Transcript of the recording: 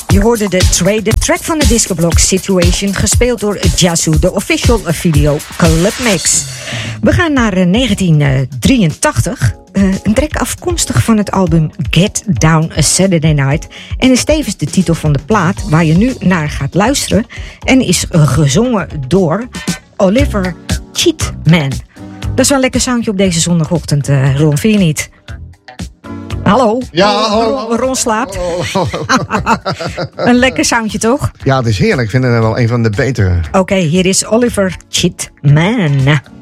Je hoorde de track van de discoblok Situation, gespeeld door Yazoo, de official video Club Mix. We gaan naar 1983. Een track afkomstig van het album Get Down a Saturday Night. En is tevens de titel van de plaat waar je nu naar gaat luisteren. En is gezongen door Oliver Cheatman. Dat is wel een lekker soundje op deze zondagochtend, Ron, vind je niet? Hallo? Ja, hallo. Ron slaapt. Een lekker soundje, toch? Ja, het is heerlijk. Ik vind het wel een van de betere. Oké, hier is Oliver Cheatman.